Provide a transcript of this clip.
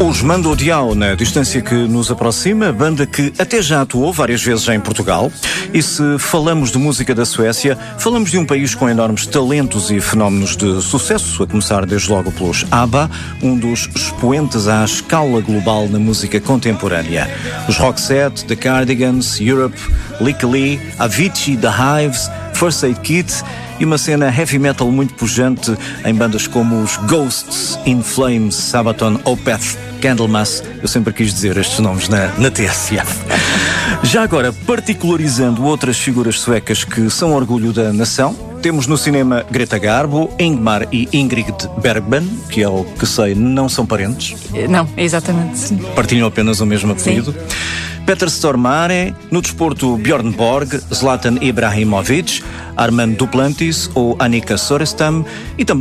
Os Mando Diao, na distância que nos aproxima, banda que até já atuou várias vezes em Portugal. E se falamos de música da Suécia, falamos de um país com enormes talentos e fenómenos de sucesso, a começar desde logo pelos ABBA, um dos expoentes à escala global na música contemporânea. Os Roxette, The Cardigans, Europe, Lick Lee, Avicii, The Hives, First Aid Kit e uma cena heavy metal muito pujante em bandas como os Ghosts, In Flames, Sabaton, Opeth, Candlemass. Eu sempre quis dizer estes nomes na TSF. Já agora, particularizando outras figuras suecas que são orgulho da nação, temos no cinema Greta Garbo, Ingmar e Ingrid Bergman, que é o que sei, não são parentes. Não, exatamente. Partilham apenas o mesmo apelido. Sim. Peter Stormare, no desporto Bjorn Borg, Zlatan Ibrahimovic, Armand Duplantis ou Annika Sorestam e também